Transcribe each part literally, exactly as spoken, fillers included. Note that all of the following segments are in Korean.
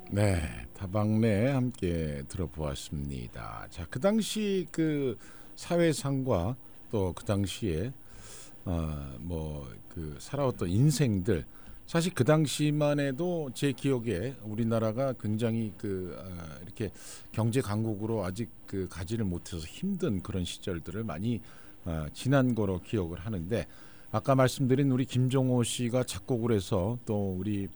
네, 다방내 함께 들어보았습니다. 자, 그 당시 그 사회상과 또 그 당시에 어, 뭐그 살아왔던 인생들, 사실 그 당시만 해도 제 기억에 우리나라가 굉장히 그 어, 이렇게 경제 강국으로 아직 그 가지를 못해서 힘든 그런 시절들을 많이 어, 지난 거로 기억을 하는데, 아까 말씀드린 우리 김종호 씨가 작곡을 해서 또 우리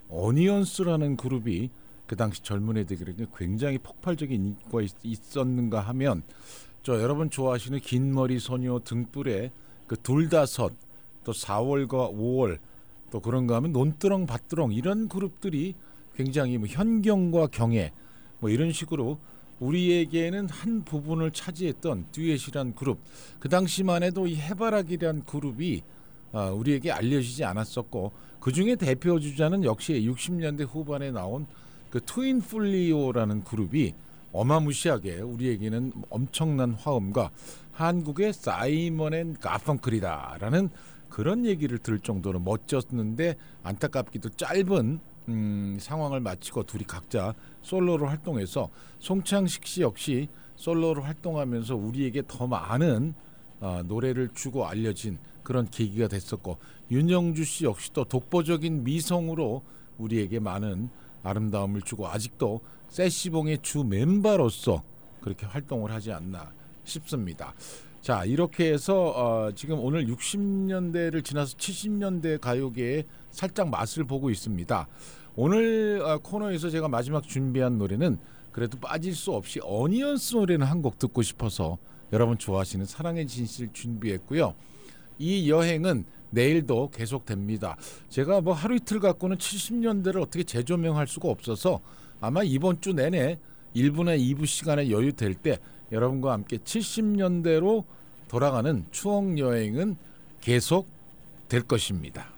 어니언스라는 그룹이 그 당시 젊은 애들에게 굉장히 폭발적인 인기가 있, 있었는가 하면, 저 여러분 좋아하시는 긴 머리 소녀 등불에 그 둘다섯, 또 사월과 오월, 또 그런가 하면 논두렁 밭두렁, 이런 그룹들이 굉장히 뭐 현경과 경애 뭐 이런 식으로 우리에게는 한 부분을 차지했던 듀엣이란 그룹, 그 당시만 해도 이 해바라기란 그룹이 아, 우리에게 알려지지 않았었고, 그 중에 대표 주자는 역시 육십 년대 후반에 나온 그 트윈 플리오라는 그룹이 어마무시하게 우리에게는 엄청난 화음과 한국의 사이먼 앤 가펑클이다라는 그런 얘기를 들을 정도로 멋졌는데, 안타깝게도 짧은 음, 상황을 마치고 둘이 각자 솔로로 활동해서, 송창식 씨 역시 솔로로 활동하면서 우리에게 더 많은 어, 노래를 주고 알려진 그런 계기가 됐었고, 윤영주 씨 역시 또 독보적인 미성으로 우리에게 많은 아름다움을 주고 아직도 세시봉의 주 멤버로서 그렇게 활동을 하지 않나 싶습니다. 자, 이렇게 해서 어, 지금 오늘 육십 년대를 지나서 칠십 년대 가요계의 살짝 맛을 보고 있습니다. 오늘 어, 코너에서 제가 마지막 준비한 노래는 그래도 빠질 수 없이 어니언스 노래는 한 곡 듣고 싶어서 여러분 좋아하시는 사랑의 진실 준비했고요. 이 여행은 내일도 계속됩니다. 제가 뭐 하루 이틀 갖고는 칠십 년대를 어떻게 재조명할 수가 없어서 아마 이번 주 내내 일 부나 이 부 시간에 여유 될 때 여러분과 함께 칠십 년대로 돌아가는 추억 여행은 계속 될 것입니다.